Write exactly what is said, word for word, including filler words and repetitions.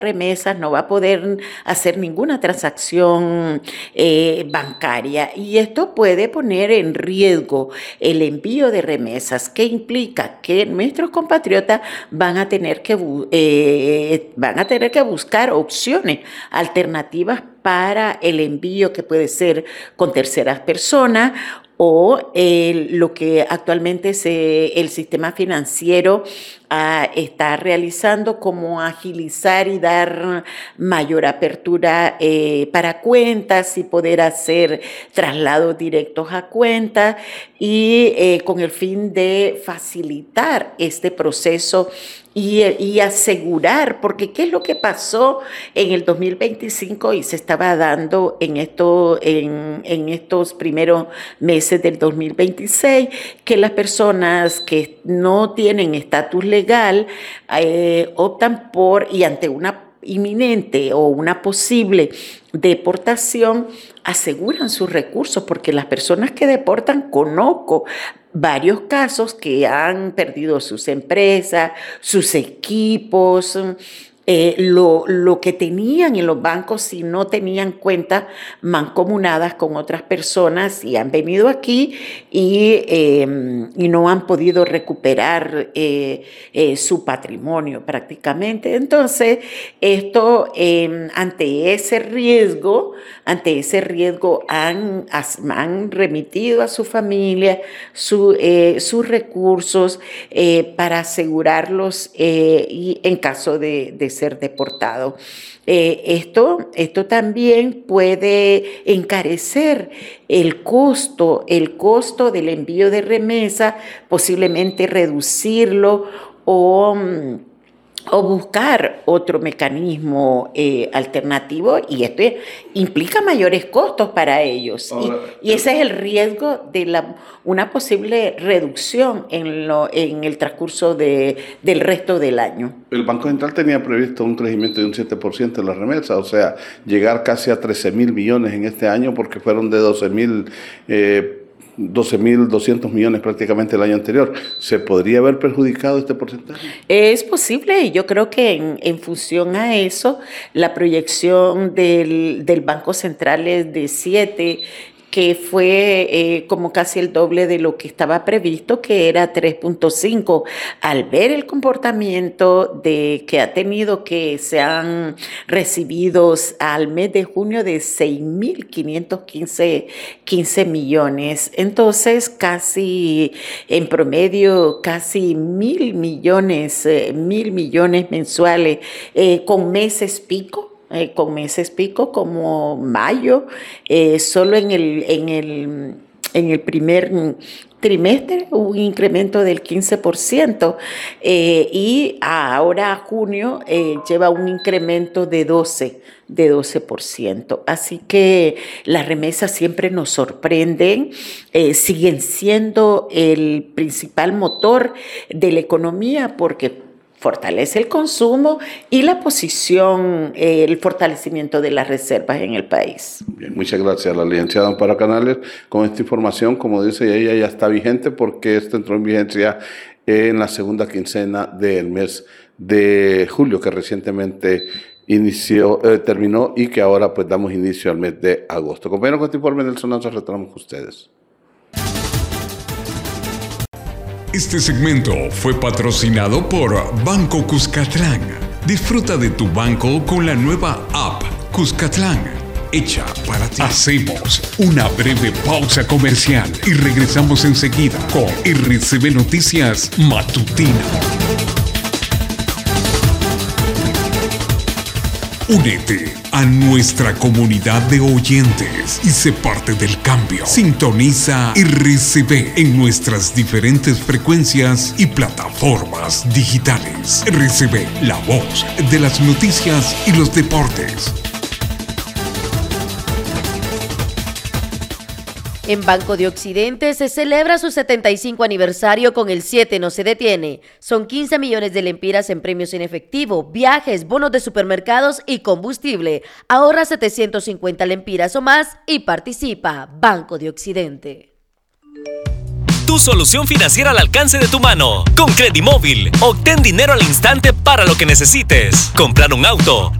remesas, no va a poder hacer ninguna transacción eh, bancaria, y esto puede poner en riesgo el envío de remesas, que implica que nuestros compatriotas van a tener que, eh, van a tener que buscar opciones alternativas para el envío, que puede ser con terceras personas o eh, lo que actualmente se, el sistema financiero ah, está realizando, como agilizar y dar mayor apertura eh, para cuentas y poder hacer traslados directos a cuentas, y eh, con el fin de facilitar este proceso y, y asegurar, porque ¿qué es lo que pasó en el dos mil veinticinco y se estaba dando en, esto, en, en estos primeros meses del dos mil veintiséis? Que las personas que no tienen estatus legal eh, optan por, y ante una inminente o una posible deportación, aseguran sus recursos, porque las personas que deportan, conozco varios casos que han perdido sus empresas, sus equipos, eh, lo, lo que tenían en los bancos, si no tenían cuentas mancomunadas con otras personas, y han venido aquí y, eh, y no han podido recuperar eh, eh, su patrimonio prácticamente. Entonces, esto, eh, ante ese riesgo, ante ese riesgo han, han remitido a su familia su, eh, sus recursos eh, para asegurarlos eh, y en caso de, de ser deportado. Eh, esto, esto también puede encarecer el costo, el costo del envío de remesa, posiblemente reducirlo o... o buscar otro mecanismo eh, alternativo, y esto implica mayores costos para ellos. Ahora, y, y ese es el riesgo de la, una posible reducción en, lo, en el transcurso de, del resto del año. El Banco Central tenía previsto un crecimiento de un siete por ciento en las remesas, o sea, llegar casi a trece mil millones en este año, porque fueron de doce mil eh, doce mil doscientos millones prácticamente el año anterior. ¿Se podría haber perjudicado este porcentaje? Es posible, y yo creo que en, en función a eso, la proyección del, del Banco Central es de siete, que fue eh, como casi el doble de lo que estaba previsto, que era tres punto cinco. Al ver el comportamiento de, que ha tenido, que se han recibido al mes de junio de seis mil quinientos quince millones, entonces casi en promedio casi mil millones, eh, mil millones mensuales, eh, con meses pico. Eh, con meses pico como mayo, eh, solo en el, en, el, en el primer trimestre hubo un incremento del quince por ciento, eh, y ahora junio eh, lleva un incremento de doce por ciento. Así que las remesas siempre nos sorprenden, eh, siguen siendo el principal motor de la economía, porque fortalece el consumo y la posición, eh, el fortalecimiento de las reservas en el país. Bien, muchas gracias a la licenciada Amparo Canales. Con esta información, como dice ella, ya está vigente, porque esto entró en vigencia en la segunda quincena del mes de julio, que recientemente inició, eh, terminó, y que ahora pues damos inicio al mes de agosto. Compañeros, con este informe del Sonanza retornamos con ustedes. Este segmento fue patrocinado por Banco Cuscatlán. Disfruta de tu banco con la nueva app Cuscatlán, hecha para ti. Hacemos una breve pausa comercial y regresamos enseguida con R C B Noticias Matutino. Únete a nuestra comunidad de oyentes y sé parte del cambio. Sintoniza R C B en nuestras diferentes frecuencias y plataformas digitales. R C B, la voz de las noticias y los deportes. En Banco de Occidente se celebra su setenta y cinco aniversario con el siete no se detiene. Son quince millones de lempiras en premios en efectivo, viajes, bonos de supermercados y combustible. Ahorra setecientos cincuenta lempiras o más y participa. Banco de Occidente. tu solución financiera al alcance de tu mano. Con Credimóvil, obtén dinero al instante para lo que necesites. Comprar un auto,